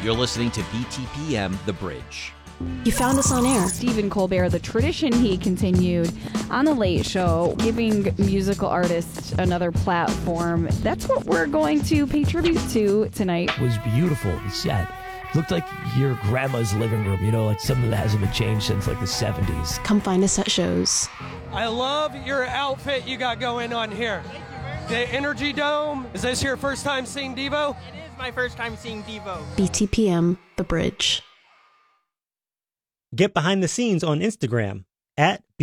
You're listening to BTPM The Bridge. You found us on air. Stephen Colbert, the tradition he continued on The Late Show, giving musical artists another platform. That's what we're going to pay tribute to tonight. It was beautiful, the set. Looked like your grandma's living room, like something that hasn't been changed since like the 70s. Come find us at shows. I love your outfit you got going on here. The Energy Dome. Is this your first time seeing Devo? It is my first time seeing Devo. BTPM, The Bridge. Get behind the scenes on Instagram at